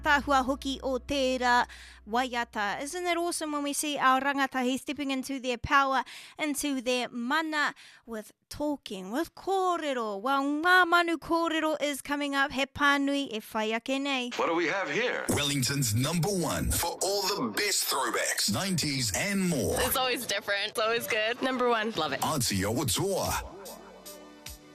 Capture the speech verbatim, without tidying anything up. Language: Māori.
Tahua hoki o tērā waiata. Isn't it awesome when we see our rangatahi stepping into their power, into their mana with talking, with kōrero. Well, ngā manu kōrero is coming up. He pānui e whai ake nei. What do we have here? Wellington's number one for all the best throwbacks, nineties and more. It's always different. It's always good. Number one. Love it. Aotearoa Toa.